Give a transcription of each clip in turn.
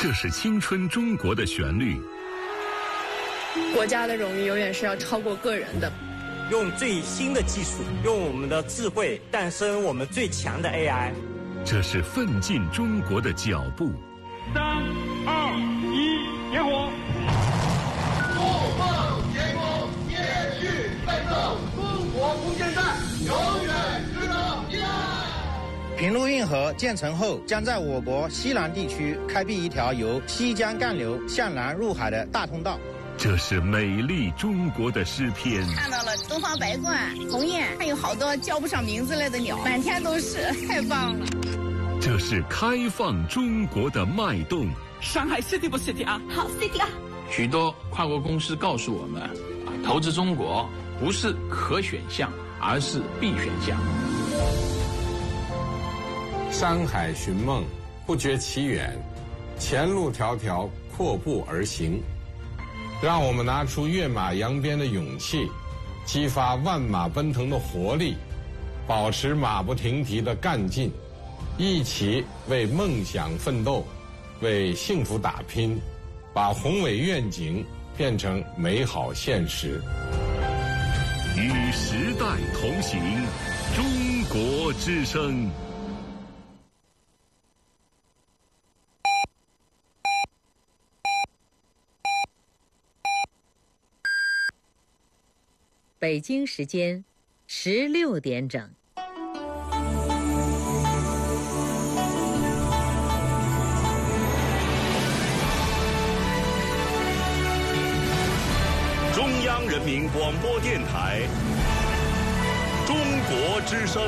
这是青春中国的旋律。 国家的荣誉永远是要超过个人的。 用最新的技术，用我们的智慧诞生我们最强的 AI。 这是奋进中国的脚步。 3、2、1，点火！ 不放前锋，继续奋斗，中国不现代，永远值得依赖。 平陆运河建成后，将在我国西南地区开辟一条由西江干流向南入海的大通道。 这是美丽中国的诗篇。 看到了东方白鹳、鸿雁，还有好多叫不上名字来的鸟，满天都是，太棒了。 这是开放中国的脉动。 上海 City 不 City 啊？ 好 City 啊！ 许多跨国公司告诉我们，投资中国不是可选项，而是必选项。 山海寻梦，不觉其远，前路迢迢，阔步而行。让我们拿出跃马扬鞭的勇气，激发万马奔腾的活力，保持马不停蹄的干劲，一起为梦想奋斗，为幸福打拼，把宏伟愿景变成美好现实。 与时代同行，中国之声。 北京时间16点整。 中央人民广播电台，中国之声。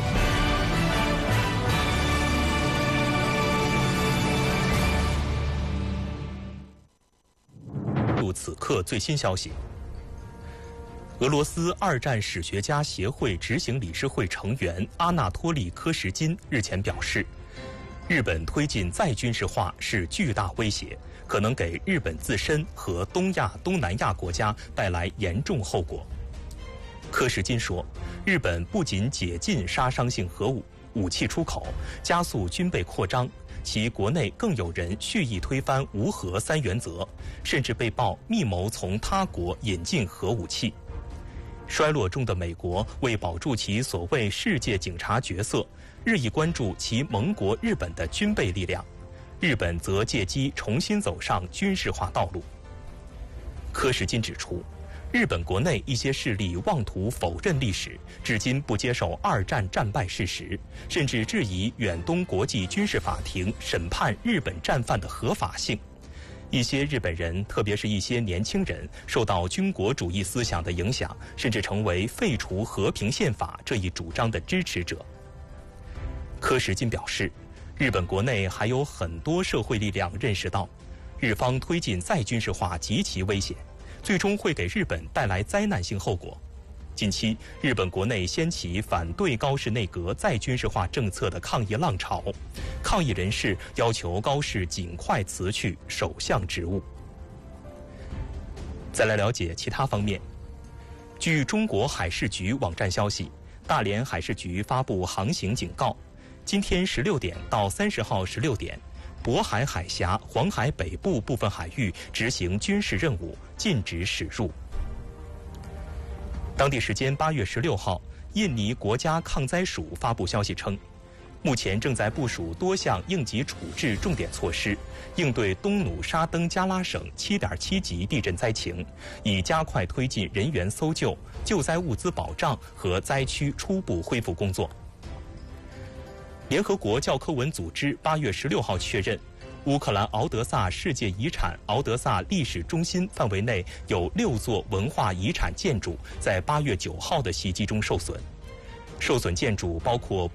入此刻最新消息。俄罗斯二战史学家协会执行理事会成员阿纳托利·柯什金日前表示，日本推进再军事化是巨大威胁，可能给日本自身和东亚、东南亚国家带来严重后果。柯什金说，日本不仅解禁杀伤性核武器出口，加速军备扩张，其国内更有人蓄意推翻无核三原则，甚至被曝密谋从他国引进核武器。衰落中的美国为保住其所谓世界警察角色，日益关注其盟国日本的军备力量，日本则借机重新走上军事化道路。柯什金指出，日本国内一些势力妄图否认历史，至今不接受二战战败事实，甚至质疑远东国际军事法庭审判日本战犯的合法性。一些日本人，特别是一些年轻人，受到军国主义思想的影响，甚至成为废除和平宪法这一主张的支持者。柯什金表示，日本国内还有很多社会力量认识到，日方推进再军事化极其危险，最终会给日本带来灾难性后果。近期，日本国内掀起反对高市内阁再军事化政策的抗议浪潮，抗议人士要求高市尽快辞去首相职务。再来了解其他方面。据中国海事局网站消息，大连海事局发布航行警告，今天16点到30号16点，渤海海峡、黄海北部部分海域执行军事任务，禁止驶入。当地时间8月16号，印尼国家抗灾署发布消息称，目前正在部署多项应急处置重点措施，应对东努沙登加拉省7.7级地震灾情，以加快推进人员搜救、救灾物资保障和灾区初步恢复工作。联合国教科文组织8月16号确认，乌克兰敖德萨世界遗产敖德萨历史中心范围内有6座文化遗产建筑在8月9号的袭击中受损。受损建筑包括